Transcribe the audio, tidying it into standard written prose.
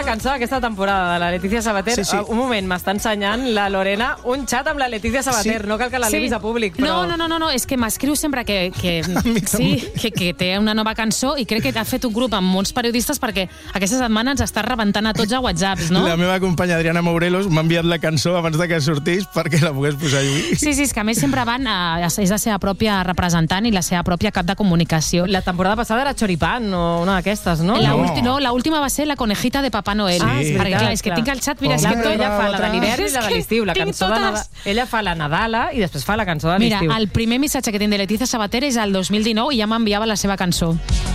cançó d'aquesta temporada de la Letícia Sabater. Sí, sí. Un moment, m'està ensenyant la Lorena un xat amb la Letícia Sabater. Sí. No cal que la levis a públic, però... No, és que m'escriu sempre que té una nova cançó i crec que ha fet un grup amb molts periodistes perquè aquesta setmana ens està rebentant a tots a WhatsApps, no? La meva companya Adriana Morelos m'ha enviat la cançó abans de que sortís perquè la pogués posar avui. Sí, és que a més sempre és la seva pròpia representant i la seva pròpia cap de comunicació. La temporada passada era Choripán o una d'aquestes, no? La última va ser la conejita de Papá Noel. Sí. Perquè clar, és que tinc el xat, mira, és que ella fa la de l'hivern i la de l'estiu, la cançó de Nadal. Ella fa la Nadala i després fa la cançó de l'estiu. Mira, el primer missatge que tinc de Letícia Sabater és el 2019 i ja m'enviava la seva cançó.